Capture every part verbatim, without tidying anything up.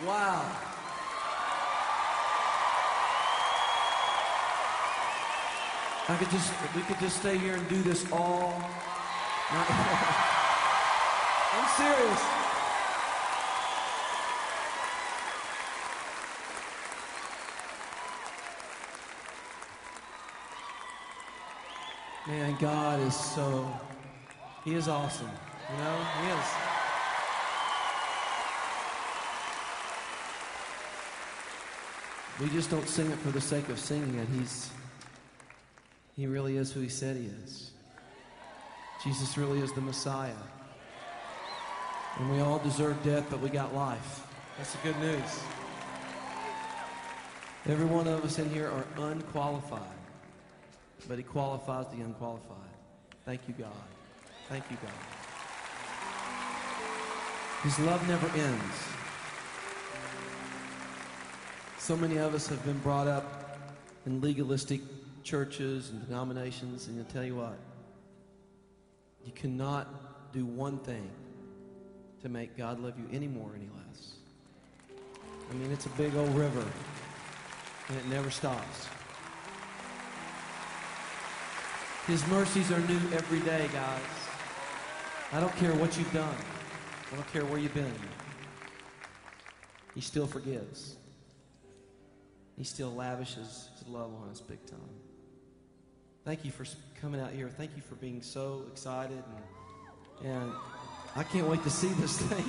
Wow. I could just, we could just stay here and do this all night. I'm serious. Man, God is so, He is awesome. You know, He is. We just don't sing it for the sake of singing it. He's, He really is who He said He is. Jesus really is the Messiah. And we all deserve death, but we got life. That's the good news. Every one of us in here are unqualified, but He qualifies the unqualified. Thank you, God. Thank you, God. His love never ends. So many of us have been brought up in legalistic churches and denominations, and I'll tell you what, you cannot do one thing to make God love you any more or any less. I mean, it's a big old river, and it never stops. His mercies are new every day, guys. I don't care what you've done. I don't care where you've been. He still forgives. He still lavishes His love on us big time. Thank you for coming out here. Thank you for being so excited. And, and I can't wait to see this thing.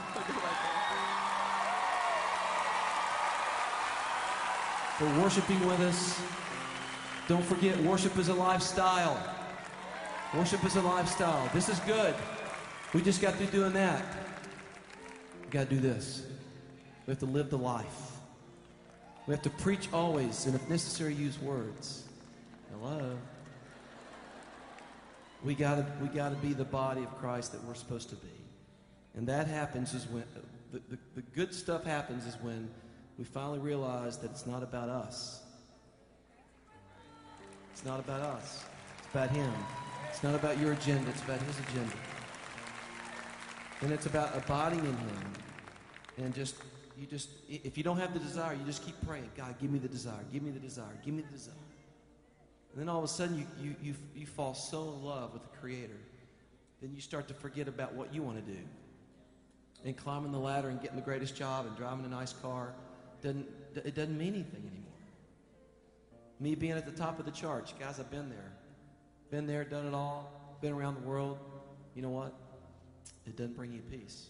For worshiping with us. Don't forget, worship is a lifestyle. Worship is a lifestyle. This is good. We just got through doing that. We got to do this. We have to live the life. We have to preach always, and if necessary, use words. Hello. We gotta, we gotta be the body of Christ that we're supposed to be. And that happens is when, the, the, the good stuff happens is when we finally realize that it's not about us. It's not about us. It's about Him. It's not about your agenda. It's about His agenda. And it's about abiding in Him. And just, you just, if you don't have the desire, you just keep praying. God, give me the desire. Give me the desire. Give me the desire. And then all of a sudden, you, you, you, you fall so in love with the Creator. Then you start to forget about what you want to do. And climbing the ladder and getting the greatest job and driving a nice car, doesn't, it doesn't mean anything anymore. Me being at the top of the charts, guys, I've been there. Been there, done it all, been around the world. You know what? It doesn't bring you peace.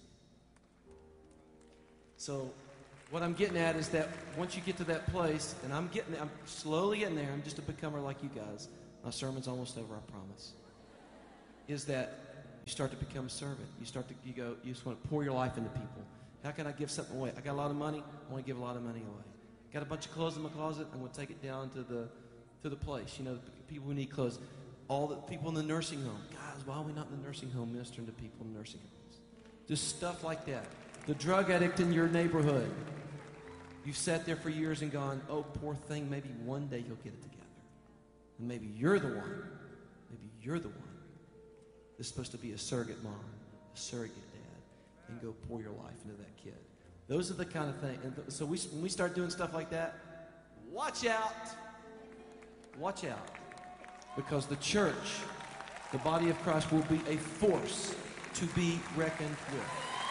So what I'm getting at is that once you get to that place, and I'm getting, I'm slowly getting there, I'm just a becomer like you guys. My sermon's almost over, I promise. Is that you start to become a servant. You start to, you go, you just want to pour your life into people. How can I give something away? I got a lot of money, I want to give a lot of money away. Got a bunch of clothes in my closet, I'm going to take it down to the to the place. You know, people who need clothes. All the people in the nursing home. Guys, why are we not in the nursing home ministering to people in nursing homes? Just stuff like that. The drug addict in your neighborhood. You've sat there for years and gone, oh, poor thing, maybe one day you'll get it together. And maybe you're the one. Maybe you're the one that's supposed to be a surrogate mom, a surrogate dad, and go pour your life into that kid. Those are the kind of things. And th- so we, when we start doing stuff like that, watch out. Watch out. Because the church, the body of Christ, will be a force to be reckoned with.